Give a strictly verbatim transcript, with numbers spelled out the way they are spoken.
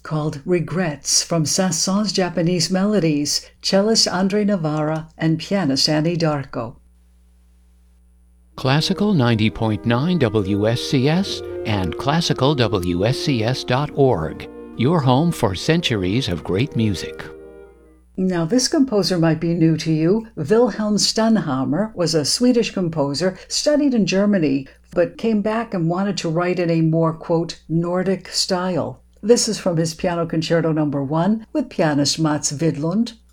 called Regrets from Saint-Saëns Japanese Melodies, cellist Andre Navarra and pianist Annie Darko. Classical ninety point nine W S C S and classical W S C S dot org, your home for centuries of great music. Now, this composer might be new to you. Wilhelm Stanhammar was a Swedish composer, studied in Germany, but came back and wanted to write in a more, quote, Nordic style. This is from his Piano Concerto number one with pianist Mats Widlund.